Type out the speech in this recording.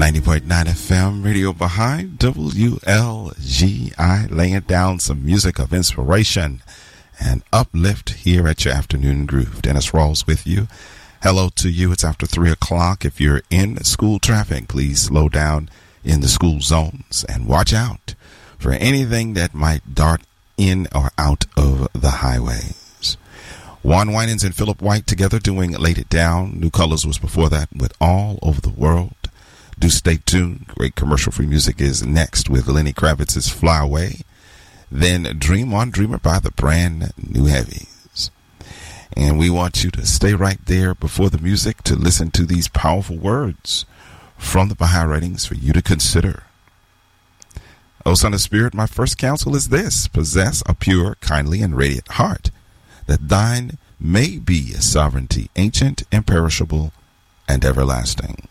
90.9 FM, Radio Baha'i, WLGI, laying down some music of inspiration and uplift here at your Afternoon Groove. Dennis Rawls with you. Hello to you. It's after 3 o'clock. If you're in school traffic, please slow down in the school zones and watch out for anything that might dart in or out of the highways. Juan Winans and Philip White together doing Laid It Down. New Colors was before that with All Over the World. Do stay tuned. Great commercial-free music is next with Lenny Kravitz's Fly Away. Then Dream On Dreamer by the Brand New Heavies. And we want you to stay right there before the music to listen to these powerful words from the Baha'i writings for you to consider. O Son of Spirit, my first counsel is this: possess a pure, kindly, and radiant heart, that thine may be a sovereignty ancient, imperishable, and everlasting.